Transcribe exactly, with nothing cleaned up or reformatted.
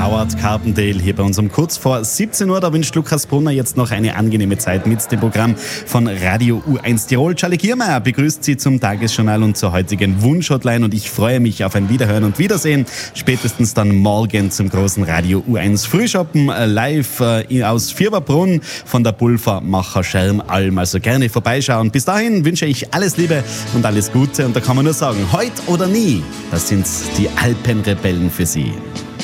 Howard Carpendale hier bei uns um kurz vor siebzehn Uhr. Da wünscht Lukas Brunner jetzt noch eine angenehme Zeit mit dem Programm von Radio U eins Tirol. Charlie Kiermeier begrüßt Sie zum Tagesjournal und zur heutigen Wunschhotline und ich freue mich auf ein Wiederhören und Wiedersehen. Spätestens dann morgen zum großen Radio U eins Frühschoppen live äh, aus Vierberbrunn von der Pulvermacher Schermalm. Also gerne vorbeischauen. Bis dahin wünsche ich alles Liebe und alles Gute und da kann man nur sagen, heute oder nie, das sind die Alpenrebellen für Sie.